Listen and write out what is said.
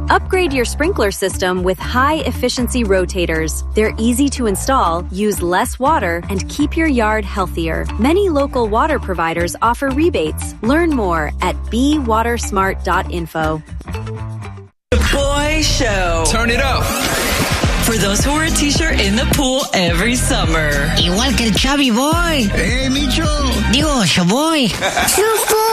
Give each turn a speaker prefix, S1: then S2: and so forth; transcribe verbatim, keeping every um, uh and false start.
S1: Upgrade your sprinkler system with high-efficiency rotators. They're easy to install, use less water, and keep your yard healthier. Many local water providers offer rebates. Learn more at be water smart dot info.
S2: The Boy Show.
S3: Turn it up.
S2: For those who wear a t-shirt in the pool every summer.
S4: Igual que el Chubby Boy.
S3: Hey, Micho.
S4: Digo, yo voy.